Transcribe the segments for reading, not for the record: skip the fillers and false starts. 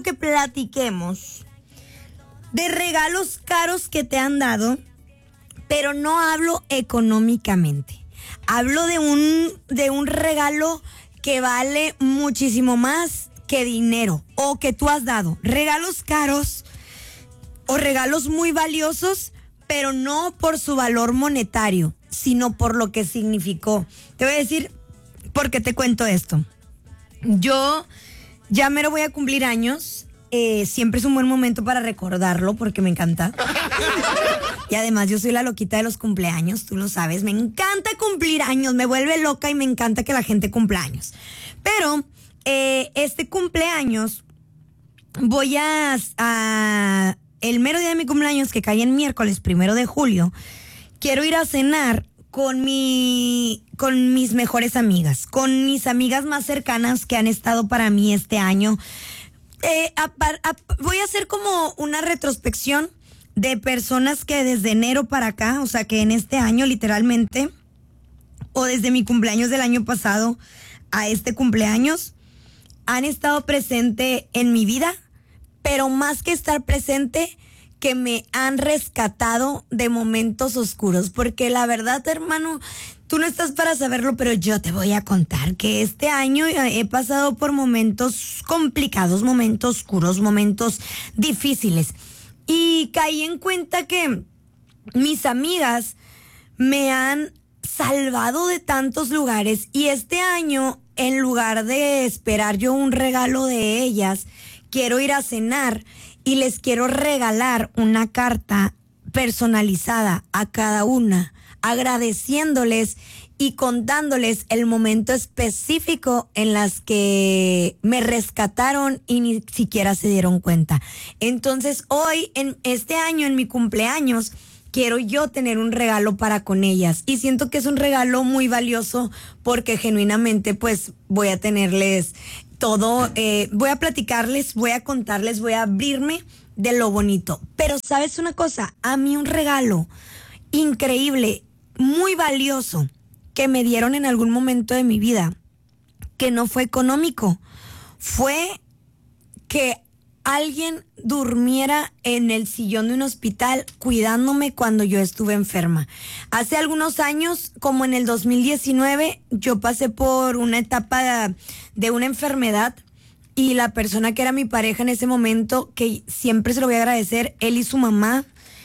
quiero que platiquemos de regalos caros que te han dado, pero no hablo económicamente. Hablo de un regalo que vale muchísimo más que dinero o que tú has dado. Regalos caros o regalos muy valiosos, pero no por su valor monetario, sino por lo que significó. Te voy a decir por qué te cuento esto. Yo ya mero voy a cumplir años. Siempre es un buen momento para recordarlo porque me encanta. Y además yo soy la loquita de los cumpleaños, tú lo sabes. Me encanta cumplir años, me vuelve loca y me encanta que la gente cumpla años. Pero este cumpleaños voy a el mero día de mi cumpleaños, que cae en miércoles 1 de julio, quiero ir a cenar con mis mejores amigas, con mis amigas más cercanas que han estado para mí este año. Voy a hacer como una retrospección de personas que desde enero para acá, o sea que en este año literalmente, o desde mi cumpleaños del año pasado a este cumpleaños, han estado presente en mi vida, pero más que estar presente, que me han rescatado de momentos oscuros, porque la verdad, hermano, tú no estás para saberlo, pero yo te voy a contar que este año he pasado por momentos complicados, momentos oscuros, momentos difíciles. Y caí en cuenta que mis amigas me han salvado de tantos lugares. Y este año, en lugar de esperar yo un regalo de ellas, quiero ir a cenar y les quiero regalar una carta personalizada a cada una, agradeciéndoles y contándoles el momento específico en las que me rescataron y ni siquiera se dieron cuenta. Entonces hoy, en este año, en mi cumpleaños, quiero yo tener un regalo para con ellas. Y siento que es un regalo muy valioso porque genuinamente pues voy a tenerles todo, voy a platicarles, voy a contarles, voy a abrirme de lo bonito. Pero ¿sabes una cosa? A mí un regalo increíble, muy valioso, que me dieron en algún momento de mi vida, que no fue económico, fue que alguien durmiera en el sillón de un hospital cuidándome cuando yo estuve enferma. Hace algunos años, como en el 2019, yo pasé por una etapa de una enfermedad y la persona que era mi pareja en ese momento, que siempre se lo voy a agradecer, él y su mamá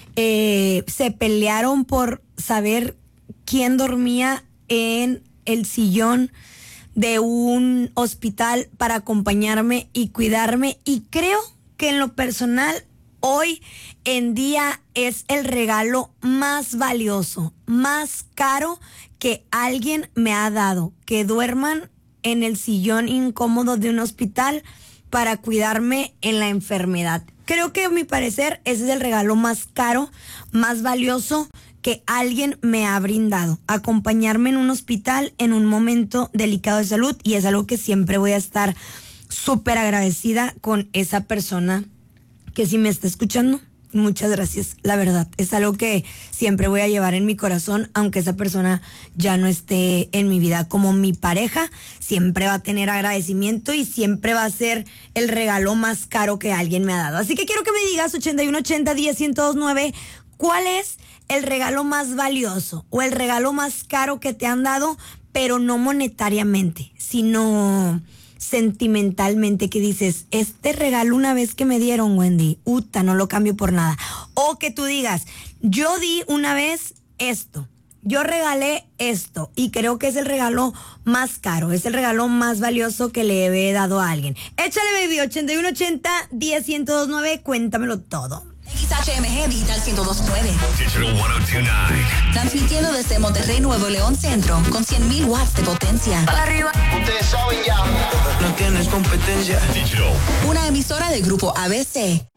se pelearon por saber quién dormía en el sillón de un hospital para acompañarme y cuidarme, y creo que en lo personal hoy en día es el regalo más valioso, más caro que alguien me ha dado, que duerman en el sillón incómodo de un hospital para cuidarme en la enfermedad. Creo que a mi parecer ese es el regalo más caro, más valioso que alguien me ha brindado, acompañarme en un hospital en un momento delicado de salud, y es algo que siempre voy a estar súper agradecida con esa persona que si me está escuchando, muchas gracias, la verdad, es algo que siempre voy a llevar en mi corazón, aunque esa persona ya no esté en mi vida. Como mi pareja, siempre va a tener agradecimiento y siempre va a ser el regalo más caro que alguien me ha dado. Así que quiero que me digas 8180-10-1029, ¿cuál es el regalo más valioso o el regalo más caro que te han dado, pero no monetariamente, sino sentimentalmente, que dices, este regalo una vez que me dieron, Wendy, no lo cambio por nada? O que tú digas, yo di una vez esto, yo regalé esto, y creo que es el regalo más caro, es el regalo más valioso que le he dado a alguien. Échale, baby, 8180-10-1029, cuéntamelo todo. XHMG Digital 102.9. Digital 1029. Transmitiendo desde Monterrey, Nuevo León Centro, con 100,000 watts de potencia. Para arriba. Ustedes saben ya. No tienes competencia. Digital. Una emisora del grupo ABC.